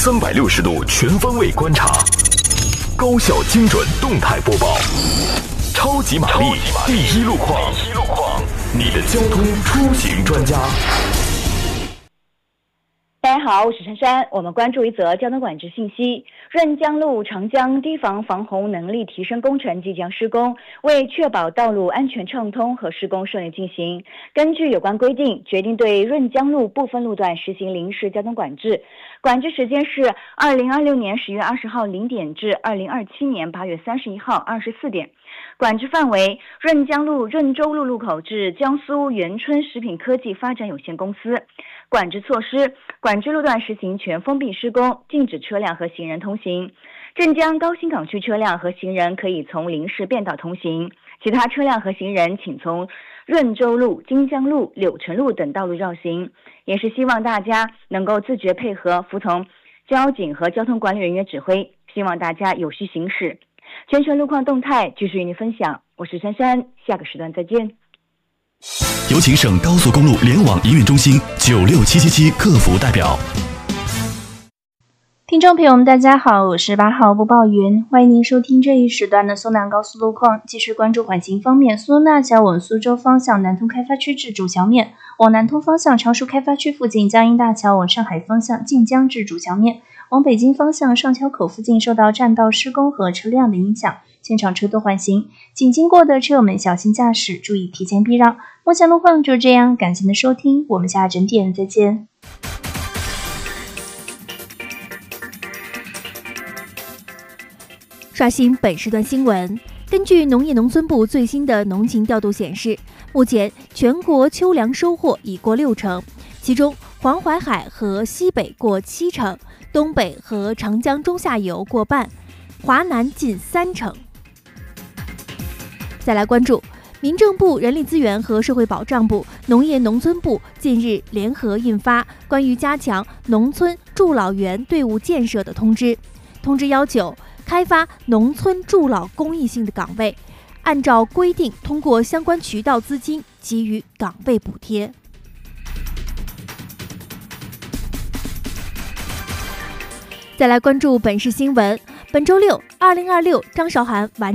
360度全方位观察，高效精准动态播报，超级玛丽第一路况，你的交通出行专家。 大家好，我是珊珊。我们关注一则交通管制信息：润江路长江堤防防洪能力提升工程即将施工，为确保道路安全畅通和施工顺利进行，根据有关规定，决定对润江路部分路段实行临时交通管制。管制时间是2026年10月20号0点至2027年8月31号24点。管制范围：润江路润州路路口至江苏元春食品科技发展有限公司。管制措施：管制路段实行全封闭施工，禁止车辆和行人通行。镇江高新港区车辆和行人可以从临时变道通行，其他车辆和行人请从润州路、金江路、柳城路等道路绕行。也是希望大家能够自觉配合，服从交警和交通管理人员指挥，希望大家有序行驶。全程路况动态继续与您分享，我是珊珊，下个时段再见。 有请省高速公路联网营运中心96777客服代表。 听众朋友们大家好，我是8号播报员，欢迎您收听这一时段的苏南高速路况。继续关注缓行方面，苏纳桥往苏州方向南通开发区至主桥面，往南通方向常熟开发区附近江阴大桥往上海方向晋江至主桥面，往北京方向上桥口附近受到占道施工和车辆的影响，现场车多缓行，请经过的车友们小心驾驶，注意提前避让。目前路况就这样，感谢您的收听，我们下整点再见。 刷新本时段新闻。根据农业农村部最新的农情调度显示，目前全国秋粮收获已过60%，其中黄淮海和西北过70%，东北和长江中下游过半，华南近30%。再来关注民政部、人力资源和社会保障部、农业农村部近日联合印发关于加强农村助老员队伍建设的通知。通知要求开发农村助老公益性的岗位，按照规定通过相关渠道资金给予岗位补贴。再来关注本市新闻。本周六，2026张韶涵完